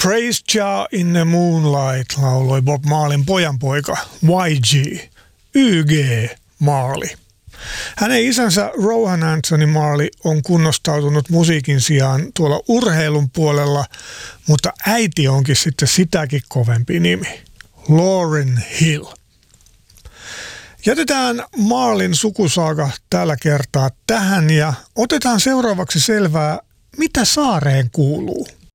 Praise Jah in the Moonlight lauloi Bob Marleyn pojanpoika YG, YG Marley. Hänen isänsä Rowan Anthony Marley on kunnostautunut musiikin sijaan tuolla urheilun puolella, mutta äiti onkin sitten sitäkin kovempi nimi, Lauryn Hill. Jätetään Marleyn sukusaaga tällä kertaa tähän ja otetaan seuraavaksi selvää, mitä saareen kuuluu.